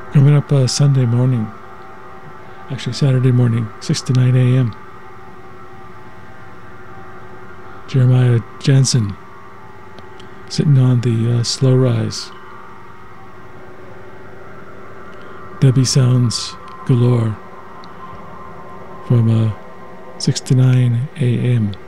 Coming up Sunday morning, actually Saturday morning, 6 to 9 a.m. Jeremiah Jansen sitting on the slow rise. Debbie Sounds galore from 6 to 9 a.m.